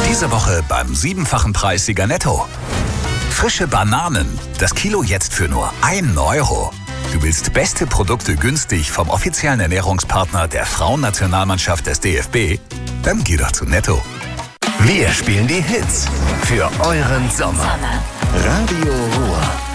Diese Woche beim 7-fachen Preissieger Netto. Frische Bananen, das Kilo jetzt für nur 1 Euro. Du willst beste Produkte günstig vom offiziellen Ernährungspartner der Frauennationalmannschaft des DFB? Dann geh doch zu Netto. Wir spielen die Hits für euren Sommer. Radio Ruhr.